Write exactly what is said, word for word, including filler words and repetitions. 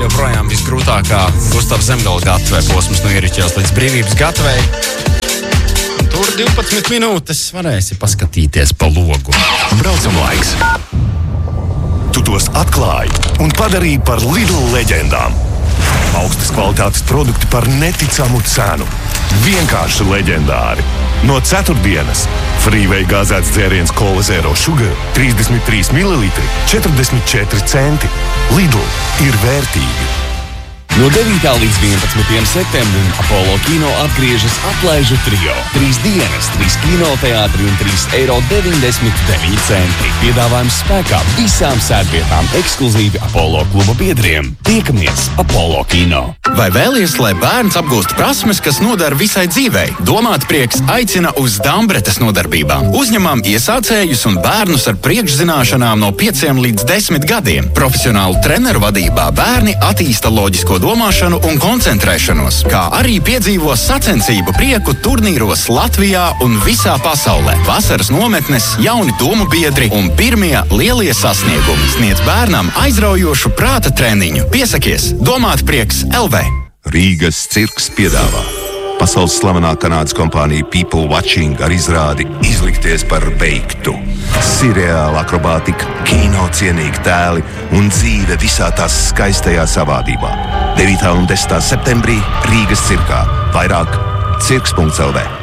joprojām visgrūtākā Gustavs Zemgala gatavē posms no Ieriķeles līdz Brīvības gatavei. Un tur divpadsmit minūtes varēsi paskatīties pa logu. Braucam laiks. Tu tos atklāji un padarīji par Lidl leģendām. Augstas kvalitātes produkti par neticamu cenu. Vienkārši leģendāri. No ceturtdienas Freeway gāzēts dzēriens Cola Zero Sugar trīsdesmit trīs mililitri, četrdesmit četri centi. Lidl ir vērtīgi. No devītā līdz vienpadsmitajam septembrim Apollo kino atgriežas Atlaižu trio. Trīs dienas, trīs kinoteātri un trīs eiro deviņdesmit deviņi centi. Piedāvājums spēkā visām sēdvietām ekskluzīvi Apollo kluba biedriem. Tiekamies Apollo kino. Vai vēlies, lai bērns apgūst prasmes, kas nodara visai dzīvei? Domāt prieks aicina uz Dambretes nodarbībām. Uzņemam iesācējus un bērnus ar priekšzināšanām no pieciem līdz desmit gadiem. Profesionālu treneru vadībā bērni attīsta loģisko domāšanu un koncentrēšanos, kā arī piedzīvo sacensību prieku turnīros Latvijā un visā pasaulē. Vasaras nometnes, jauni domu biedri un pirmie lielie sasniegumi sniedz bērnam aizraujošu prāta treniņu. Piesakies Domāt prieks L V. Rīgas cirks piedāvā. Pasaules slavenā Kanādas kompānija People Watching ar izrādi Izlikties par beigtu. Sirreāla akrobātika, kino cienīgi tēli un dzīve visā tās skaistajā savādībā. devītā un desmitā septembrī Rīgas cirkā. Vairāk cirks punkts L V.